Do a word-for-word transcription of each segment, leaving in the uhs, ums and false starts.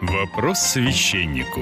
Вопрос священнику.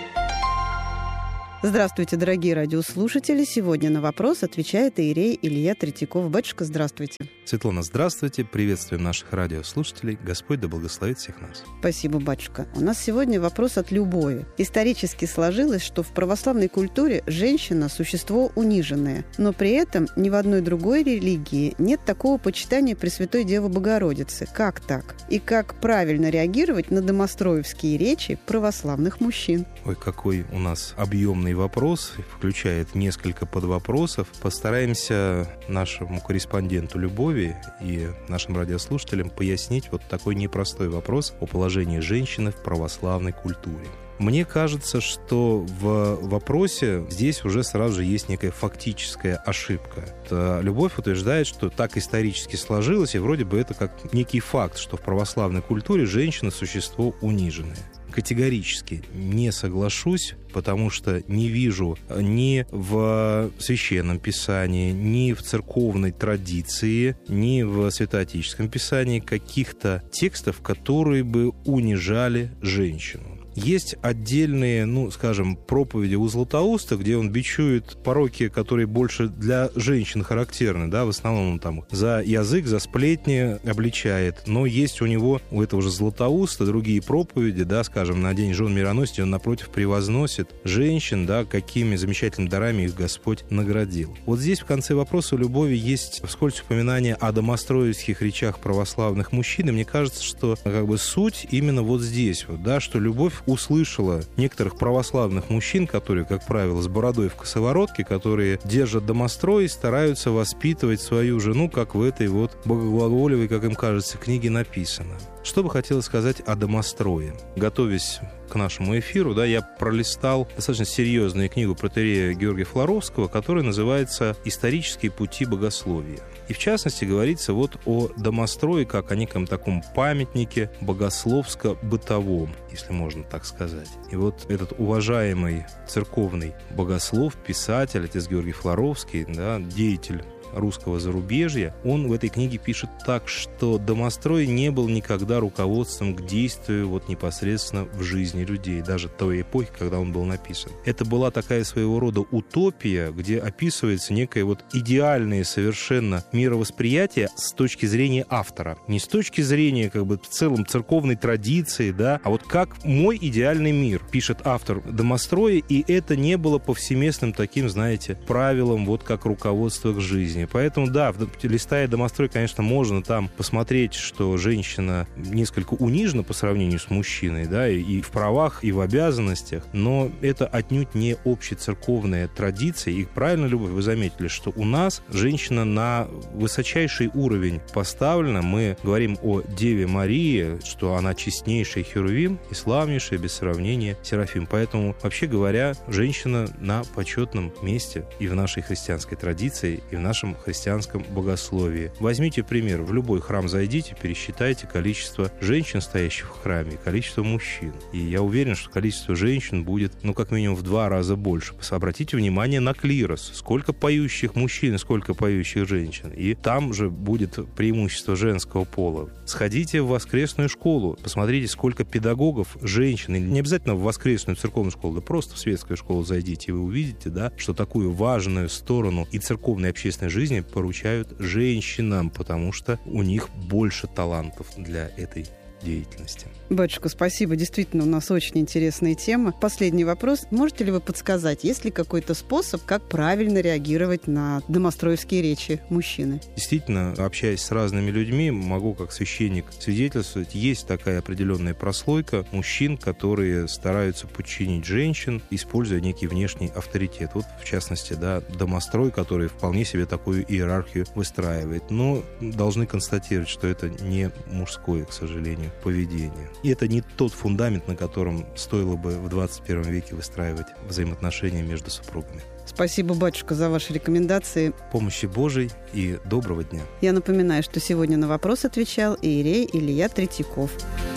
Здравствуйте, дорогие радиослушатели. Сегодня на вопрос отвечает иерей Илья Третьяков. Батюшка, здравствуйте. Светлана, здравствуйте. Приветствуем наших радиослушателей. Господь да благословит всех нас. Спасибо, батюшка. У нас сегодня вопрос от Любови. Исторически сложилось, что в православной культуре женщина – существо униженное, но при этом ни в одной другой религии нет такого почитания Пресвятой Девы Богородицы. Как так? И как правильно реагировать на домостроевские речи православных мужчин? Ой, какой у нас объемный вопрос, включает несколько подвопросов. Постараемся нашему корреспонденту Любови и нашим радиослушателям пояснить вот такой непростой вопрос о положении женщины в православной культуре. Мне кажется, что в вопросе здесь уже сразу же есть некая фактическая ошибка. Это Любовь утверждает, что так исторически сложилось, и вроде бы это как некий факт, что в православной культуре женщина – существо униженное. Категорически не соглашусь, потому что не вижу ни в Священном Писании, ни в церковной традиции, ни в Святоотеческом Писании каких-то текстов, которые бы унижали женщину. Есть отдельные, ну, скажем, проповеди у Златоуста, где он бичует пороки, которые больше для женщин характерны, да, в основном он там за язык, за сплетни обличает, но есть у него, у этого же Златоуста, другие проповеди, да, скажем, на День жен мироносия он, напротив, превозносит женщин, да, какими замечательными дарами их Господь наградил. Вот здесь в конце вопроса у Любови есть вскользь упоминание о домостроевских речах православных мужчин, и мне кажется, что как бы суть именно вот здесь, вот, да, что Любовь услышала некоторых православных мужчин, которые, как правило, с бородой в косоворотке, которые держат домострой и стараются воспитывать свою жену, как в этой вот богоглаголевой, как им кажется, книге написано. Что бы хотелось сказать о домострое? Готовясь к нашему эфиру, да, я пролистал достаточно серьезную книгу протоиерея Георгия Флоровского, которая называется «Исторические пути богословия». И в частности говорится вот о домострое как о неком таком памятнике богословско-бытовом, если можно так сказать. И вот этот уважаемый церковный богослов, писатель, отец Георгий Флоровский, да, деятель русского зарубежья, он в этой книге пишет так, что домострой не был никогда руководством к действию вот непосредственно в жизни людей, даже той эпохи, когда он был написан. Это была такая своего рода утопия, где описывается некое вот идеальное совершенно мировосприятие с точки зрения автора. Не с точки зрения как бы в целом церковной традиции, да, а вот как мой идеальный мир, пишет автор домостроя, и это не было повсеместным таким, знаете, правилом вот как руководство к жизни. Поэтому, да, листая домострой, конечно, можно там посмотреть, что женщина несколько унижена по сравнению с мужчиной, да, и в правах, и в обязанностях, но это отнюдь не общецерковная традиция. И правильно, Любовь, вы заметили, что у нас женщина на высочайший уровень поставлена. Мы говорим о Деве Марии, что она честнейшая Херувим и славнейшая без сравнения Серафим. Поэтому, вообще говоря, женщина на почетном месте и в нашей христианской традиции, и в нашем христианском богословии. Возьмите пример. В любой храм зайдите, пересчитайте количество женщин, стоящих в храме, и количество мужчин. И я уверен, что количество женщин будет, ну, как минимум в два раза больше. Обратите внимание на клирос. Сколько поющих мужчин, сколько поющих женщин. И там же будет преимущество женского пола. Сходите в воскресную школу, посмотрите, сколько педагогов, женщин. И не обязательно в воскресную церковную школу, да просто в светскую школу зайдите, и вы увидите, да, что такую важную сторону и церковной, и общественной жизни поручают женщинам, потому что у них больше талантов для этой деятельности. Батюшка, спасибо. Действительно, у нас очень интересная тема. Последний вопрос. Можете ли вы подсказать, есть ли какой-то способ, как правильно реагировать на домостроевские речи мужчины? Действительно, общаясь с разными людьми, могу как священник свидетельствовать, есть такая определенная прослойка мужчин, которые стараются подчинить женщин, используя некий внешний авторитет. Вот, в частности, да, домострой, который вполне себе такую иерархию выстраивает. Но должны констатировать, что это не мужское, к сожалению, поведение. И это не тот фундамент, на котором стоило бы в двадцать первом веке выстраивать взаимоотношения между супругами. Спасибо, батюшка, за ваши рекомендации. Помощи Божией и доброго дня. Я напоминаю, что сегодня на вопрос отвечал иерей Илья Третьяков.